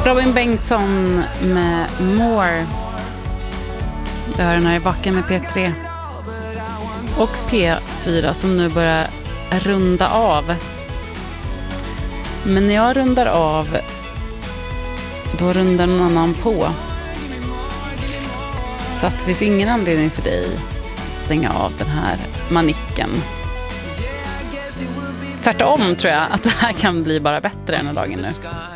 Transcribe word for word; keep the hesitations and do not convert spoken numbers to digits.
Robin Bengtsson med More. Det hör den här i backen med P tre. Och P fyra som nu börjar runda av. Men när jag rundar av, då rundar någon annan på. Så att det finns ingen anledning för dig att stänga av den här manicken. Tvärtom tror jag att det här kan bli bara bättre än dagen nu.